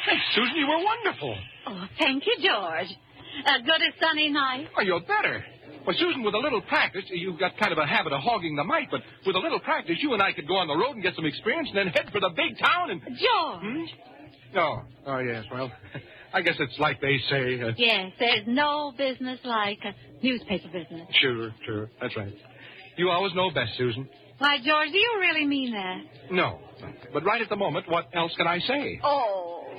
Hey, Susan, you were wonderful. Oh, thank you, George. A good as sunny night. Oh, you're better. Well, Susan, with a little practice, you've got kind of a habit of hogging the mic, but with a little practice, you and I could go on the road and get some experience and then head for the big town and... George. Oh, yes, well, I guess it's like they say... Yes, there's no business like a newspaper business. Sure, that's right. You always know best, Susan. Why, George, do you really mean that? No, but right at the moment, what else can I say? Oh,